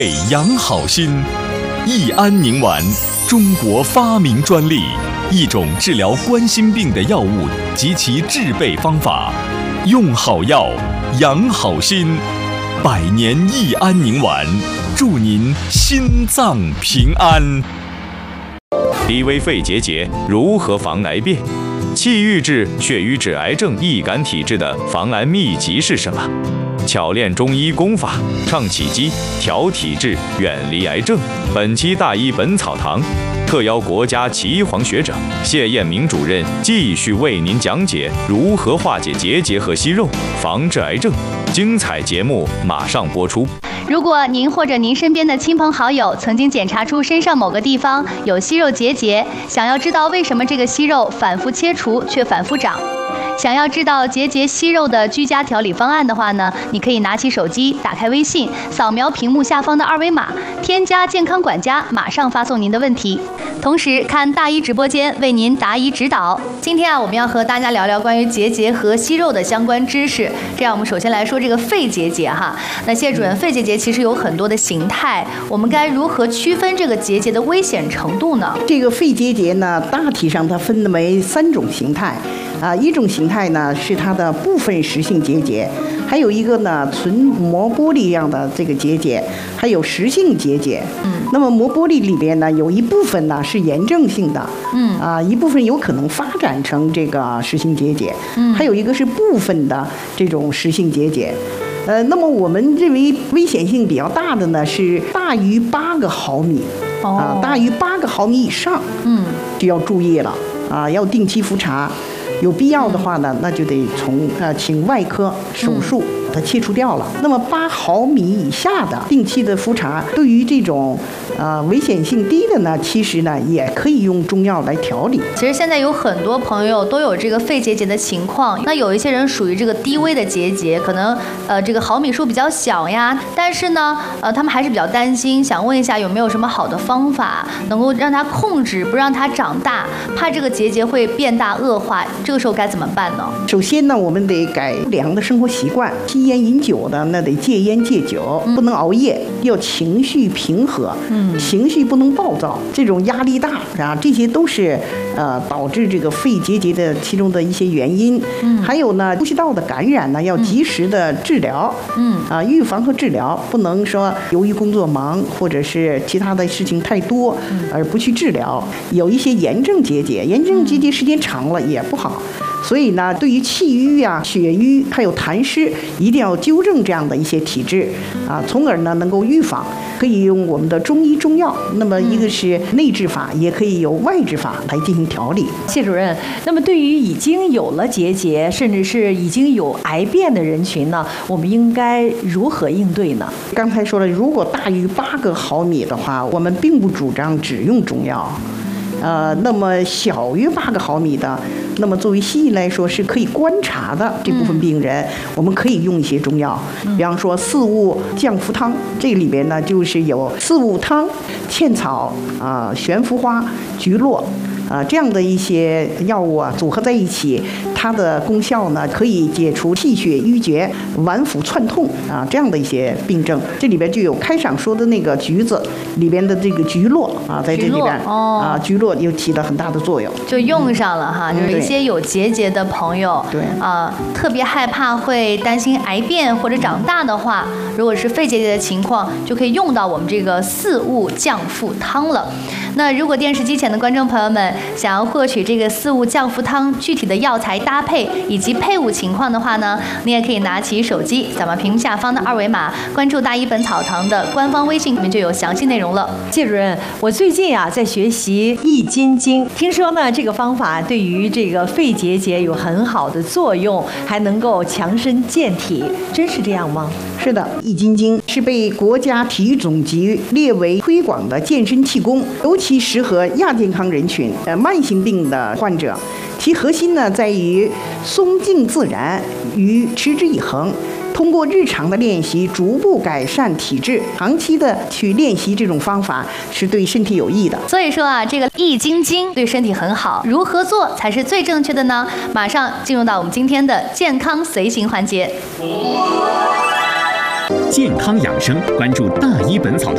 养好心，益安宁丸，中国发明专利，一种治疗冠心病的药物及其制备方法。用好药，养好心，百年益安宁丸，祝您心脏平安。低危肺结节如何防癌变？气郁质、血瘀质癌症易感体质的防癌秘籍是什么？巧练中医功法，畅起机，调体质，远离癌症。本期大医本草堂特邀国家岐黄学者谢艳明主任继续为您讲解如何化解结节和息肉，防治癌症。精彩节目马上播出。 如果您或者您身边的亲朋好友曾经检查出身上某个地方有息肉结节，想要知道为什么这个息肉反复切除却反复长，想要知道结节息肉的居家调理方案的话呢，你可以拿起手机，打开微信，扫描屏幕下方的二维码，添加健康管家，马上发送您的问题。同时看大医直播间为您答疑指导。今天我们要和大家聊聊关于结节和息肉的相关知识。这样我们首先来说这个肺结节哈。那谢主任，肺结节其实有很多的形态，我们该如何区分这个结节的危险程度呢？ 这个肺结节呢，大体上它分为3种形态。一种形态呢是它的部分实性结节，还有一个呢纯膜玻璃一样的这个结节，还有实性结节。那么膜玻璃里边呢，有一部分呢是炎症性的，一部分有可能发展成这个实性结节，还有一个是部分的这种实性结节。那么我们认为危险性比较大的呢是大于8个毫米，大于8个毫米以上，就要注意了要定期复查。有必要的话呢，那就得请外科手术把它切除掉了。那么8毫米以下的定期的复查，对于这种危险性低的呢，其实呢也可以用中药来调理。 其实现在有很多朋友都有这个肺结节的情况，那有一些人属于这个低危的结节，可能这个毫米数比较小呀，但是呢他们还是比较担心，想问一下有没有什么好的方法能够让它控制，不让它长大，怕这个结节会变大恶化，这个时候该怎么办呢？ 首先呢，我们得改不良的生活习惯，吸烟饮酒的那得戒烟戒酒，不能熬夜，要情绪平和，情绪不能暴躁，这种压力大这些都是导致这个肺结节的其中的一些原因。还有呢，呼吸道的感染呢要及时的治疗，预防和治疗，不能说由于工作忙或者是其他的事情太多而不去治疗。有一些炎症结节，炎症结节时间长了也不好。所以呢，对于气郁血瘀还有痰湿，一定要纠正这样的一些体质从而呢能够预防。可以用我们的中医中药，那么一个是内治法，也可以有外治法来进行调理。 谢主任，那么对于已经有了结节，甚至是已经有癌变的人群呢，我们应该如何应对呢？ 刚才说了，如果大于8个毫米的话，我们并不主张只用中药。那么小于8个毫米的，那么作为西医来说是可以观察的这部分病人，我们可以用一些中药，比方说四物降服汤，这里边呢就是有四物汤、茜草悬浮花、菊络这样的一些药物组合在一起，它的功效呢可以解除气血瘀结、脘腹窜痛这样的一些病症。这里边就有开场说的那个橘子里边的这个菊络在这里边菊络又起了很大的作用， 就用上了哈。就是一些有结节的朋友， 对特别害怕会担心癌变或者长大的话，如果是肺结节的情况，就可以用到我们这个四物降腹汤了。那如果电视机前的观众朋友们想要获取这个四物降腹汤具体的药材搭配以及配伍情况的话呢，你也可以拿起手机，扫描屏幕下方的二维码，关注大医本草堂的官方微信，里面就有详细内容了。 谢主任，我最近在学习易筋经，听说呢这个方法对于这个肺结节有很好的作用，还能够强身健体，真是这样吗？ 是的，易筋经是被国家体育总局列为推广的健身气功，尤其适合亚健康人群、慢性病的患者。其核心呢在于松静自然与持之以恒，通过日常的练习逐步改善体质，长期的去练习这种方法是对身体有益的。 所以说这个易筋经对身体很好，如何做才是最正确的呢？马上进入到我们今天的健康随行环节。 健康养生，关注大医本草堂。